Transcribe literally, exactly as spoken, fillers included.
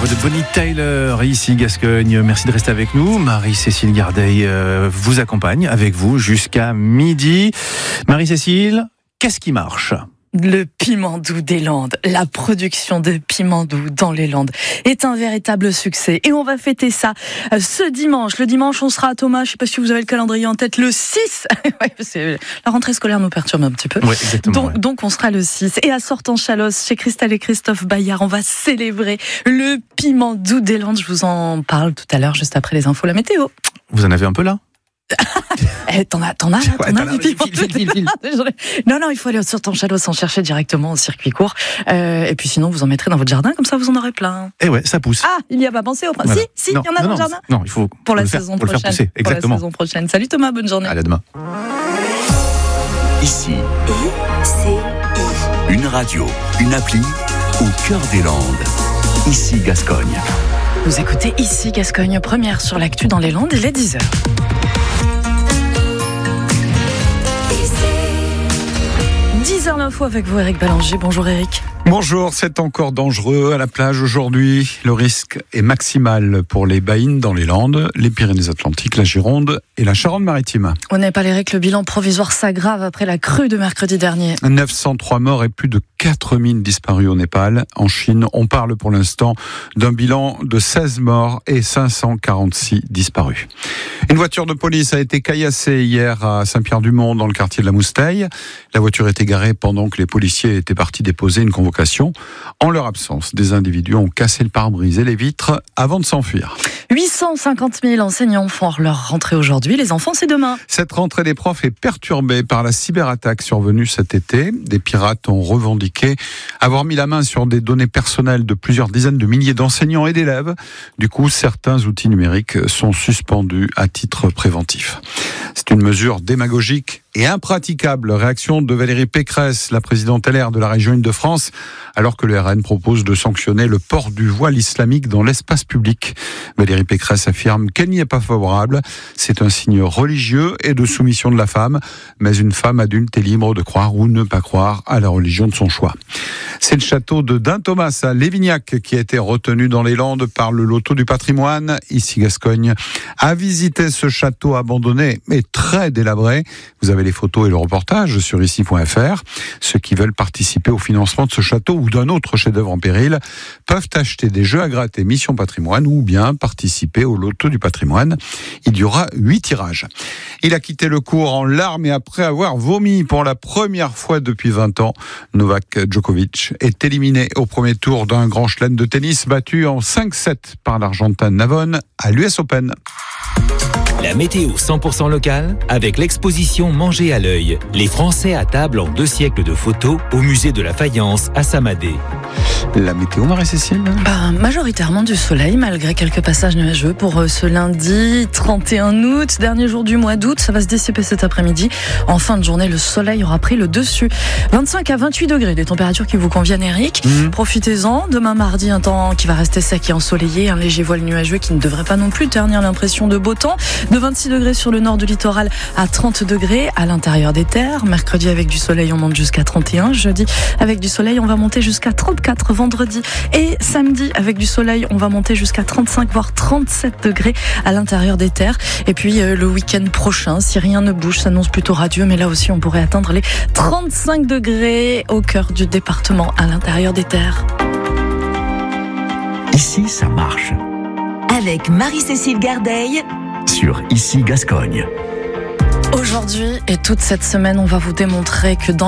voix de Bonnie Tyler, ici Gascogne. Merci de rester avec nous. Marie-Cécile Gardeil euh, vous accompagne avec vous jusqu'à midi. Marie-Cécile, qu'est-ce qui marche ? Le piment doux des Landes, la production de piment doux dans les Landes est un véritable succès. Et on va fêter ça ce dimanche. Le dimanche, on sera à Thomas, je ne sais pas si vous avez le calendrier en tête, le six. La rentrée scolaire nous perturbe un petit peu. Oui, exactement. Donc, ouais. donc on sera le six. Et à Sortan-Chalosse, chez Christelle et Christophe Bayard, on va célébrer le piment doux des Landes. Je vous en parle tout à l'heure, juste après les infos, la météo. Vous en avez un peu là ? Eh, t'en as, t'en as, là, Ouais, t'en t'en as, as, du piment. file, file, file. Non, non, il faut aller sur ton château sans chercher directement au circuit court. Euh, et puis sinon, vous en mettrez dans votre jardin, comme ça vous en aurez plein. Eh ouais, ça pousse. Ah, il n'y a pas pensé au prince. Voilà. Si, si, non, il y en a non, dans non, le jardin. Non, il faut Pour la le faire, saison faut le faire prochaine. pousser. Exactement. Pour la saison prochaine. Salut Thomas, bonne journée. À demain. Ici, une radio, une appli au cœur des Landes. Ici Gascogne. Vous écoutez Ici Gascogne, première sur l'actu dans les Landes, il est dix heures. dix heures l'info avec vous, Eric Ballanger. Bonjour Eric. Bonjour, c'est encore dangereux à la plage aujourd'hui. Le risque est maximal pour les baïnes dans les Landes, les Pyrénées-Atlantiques, la Gironde et la Charente-Maritime. On n'est pas l'Eric, le bilan provisoire s'aggrave après la crue de mercredi dernier. neuf cent trois morts et plus de quatre mille disparus au Népal. En Chine, on parle pour l'instant d'un bilan de seize morts et cinq cent quarante-six disparus. Une voiture de police a été caillassée hier à Saint-Pierre-du-Mont dans le quartier de la Mousteille. La voiture était garée pendant que les policiers étaient partis déposer une convocation. En leur absence, des individus ont cassé le pare-brise et les vitres avant de s'enfuir. huit cent cinquante mille enseignants font leur rentrée aujourd'hui. Les enfants, c'est demain. Cette rentrée des profs est perturbée par la cyberattaque survenue cet été. Des pirates ont revendiqué avoir mis la main sur des données personnelles de plusieurs dizaines de milliers d'enseignants et d'élèves. Du coup, certains outils numériques sont suspendus à titre préventif. C'est une mesure démagogique et impraticable. Réaction de Valérie Pécresse, la présidente L R de la région Île-de-France, alors que le R N propose de sanctionner le port du voile islamique dans l'espace public. Valérie Pécresse affirme qu'elle n'y est pas favorable. C'est un signe religieux et de soumission de la femme, mais une femme adulte est libre de croire ou ne pas croire à la religion de son choix. C'est le château de Dun-Thomas à Lévignac qui a été retenu dans les Landes par le loto du patrimoine. Ici Gascogne a visité ce château abandonné mais très délabré. Vous avez les photos et le reportage sur ici point f r. Ceux qui veulent participer au financement de ce château ou d'un autre chef-d'œuvre en péril peuvent acheter des jeux à gratter Mission Patrimoine ou bien participer au loto du patrimoine. Il y aura huit tirages. Il a quitté le court en larmes et après avoir vomi pour la première fois depuis vingt ans. Novak Djokovic est éliminé au premier tour d'un grand chelem de tennis battu en cinq sept par l'Argentin Navone à l'U S Open. La météo cent pour cent locale avec l'exposition Manger à l'œil. Les Français à table en deux siècles de photos au musée de la faïence à Samadé. La météo, Marie-Cécile ? Bah, majoritairement du soleil, malgré quelques passages nuageux pour euh, ce lundi trente et un août, dernier jour du mois d'août. Ça va se dissiper cet après-midi. En fin de journée, le soleil aura pris le dessus. vingt-cinq à vingt-huit degrés, des températures qui vous conviennent, Eric. Mmh. Profitez-en. Demain mardi, un temps qui va rester sec et ensoleillé, un léger voile nuageux qui ne devrait pas non plus ternir l'impression de beau temps. De vingt-six degrés sur le nord du littoral à trente degrés à l'intérieur des terres. Mercredi, avec du soleil, on monte jusqu'à trente et un. Jeudi, avec du soleil, on va monter jusqu'à trente-quatre. Vendredi et samedi, avec du soleil, on va monter jusqu'à trente-cinq voire trente-sept degrés à l'intérieur des terres. Et puis euh, le week-end prochain, si rien ne bouge, s'annonce plutôt radieux, mais là aussi on pourrait atteindre les trente-cinq degrés au cœur du département à l'intérieur des terres. Ici, ça marche. Avec Marie-Cécile Gardeil Sur Ici Gascogne. Aujourd'hui et toute cette semaine, on va vous démontrer que dans